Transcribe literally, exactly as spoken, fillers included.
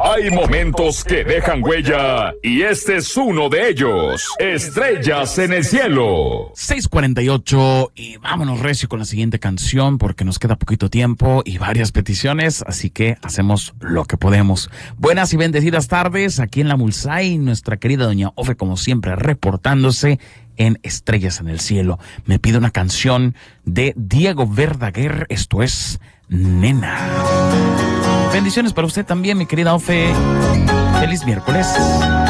Hay momentos que dejan huella y este es uno de ellos. Estrellas en el cielo. seis cuarenta y ocho y vámonos recio con la siguiente canción porque nos queda poquito tiempo y varias peticiones, así que hacemos lo que podemos. Buenas y bendecidas tardes aquí en la Mulsay, nuestra querida doña Ofe como siempre reportándose en Estrellas en el cielo. Me pide una canción de Diego Verdaguer, esto es Nena. Bendiciones para usted también, mi querida Ofe. Feliz miércoles.